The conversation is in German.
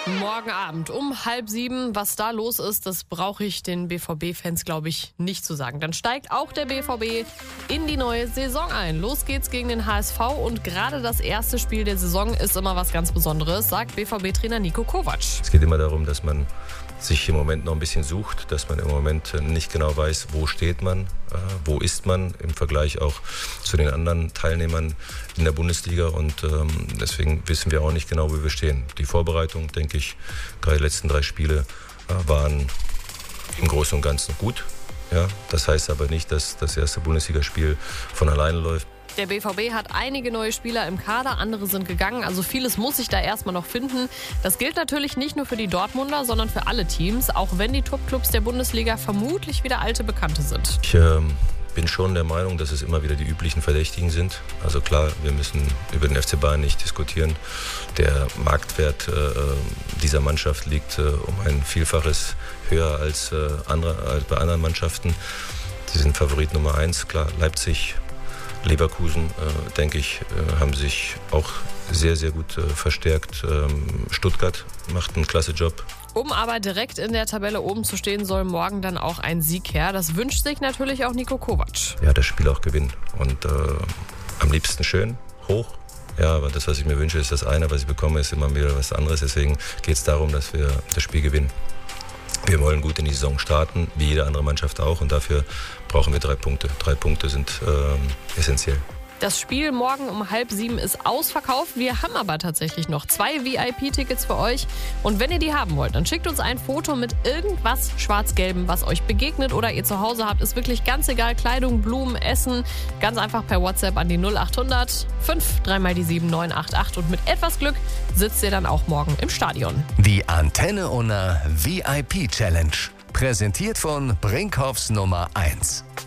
Morgen Abend um 6:30. Was da los ist, das brauche ich den BVB-Fans, glaube ich, nicht zu sagen. Dann steigt auch der BVB in die neue Saison ein. Los geht's gegen den HSV und gerade das erste Spiel der Saison ist immer was ganz Besonderes, sagt BVB-Trainer Niko Kovac. Es geht immer darum, dass man sich im Moment noch ein bisschen sucht, dass man im Moment nicht genau weiß, wo steht man, wo ist man im Vergleich auch zu den anderen Teilnehmern in der Bundesliga und deswegen wissen wir auch nicht genau, wo wir stehen. Die Vorbereitung, denke ich, die letzten 3 Spiele waren im Großen und Ganzen gut. Ja, das heißt aber nicht, dass das erste Bundesligaspiel von alleine läuft. Der BVB hat einige neue Spieler im Kader, andere sind gegangen, also vieles muss sich da erstmal noch finden. Das gilt natürlich nicht nur für die Dortmunder, sondern für alle Teams, auch wenn die Top-Clubs der Bundesliga vermutlich wieder alte Bekannte sind. Ich bin schon der Meinung, dass es immer wieder die üblichen Verdächtigen sind. Also klar, wir müssen über den FC Bayern nicht diskutieren. Der Marktwert dieser Mannschaft liegt um ein Vielfaches höher als bei anderen Mannschaften. Sie sind Favorit Nummer 1, klar, Leipzig, Leverkusen, denke ich, haben sich auch sehr, sehr gut verstärkt. Stuttgart macht einen klasse Job. Um aber direkt in der Tabelle oben zu stehen, soll morgen dann auch ein Sieg her. Das wünscht sich natürlich auch Niko Kovac. Ja, das Spiel auch gewinnen und am liebsten schön, hoch. Ja, aber das, was ich mir wünsche, ist das eine, was ich bekomme, ist immer wieder was anderes. Deswegen geht es darum, dass wir das Spiel gewinnen. Wir wollen gut in die Saison starten, wie jede andere Mannschaft auch. Und dafür brauchen wir 3 Punkte. 3 Punkte sind essentiell. Das Spiel morgen um 6:30 ist ausverkauft. Wir haben aber tatsächlich noch 2 VIP-Tickets für euch. Und wenn ihr die haben wollt, dann schickt uns ein Foto mit irgendwas Schwarz-Gelbem, was euch begegnet oder ihr zu Hause habt. Ist wirklich ganz egal. Kleidung, Blumen, Essen. Ganz einfach per WhatsApp an die 0800 5 3 mal die 7 988. Und mit etwas Glück sitzt ihr dann auch morgen im Stadion. Die Antenne Unna VIP Challenge. Präsentiert von Brinkhoffs Nummer 1.